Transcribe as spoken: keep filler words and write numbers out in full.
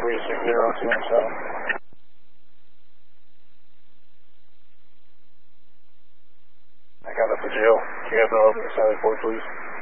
three six zero two one seven. I got up to jail. Can you guys know open the side report, please?